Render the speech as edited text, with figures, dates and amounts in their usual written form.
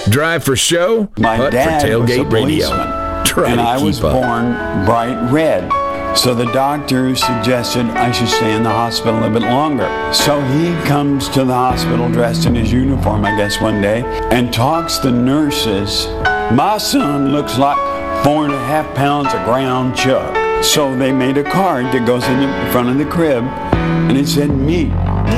Drive for show, My putt dad for tailgate was a radio. policeman, Try and to I keep was up. born bright red. So the doctor suggested I should stay in the hospital a bit longer. So he comes to the hospital dressed in his uniform, I guess, one day, and talks to nurses. My son looks like 4.5 pounds of ground chuck. So they made a card that goes in the front of the crib, and it said, "Meet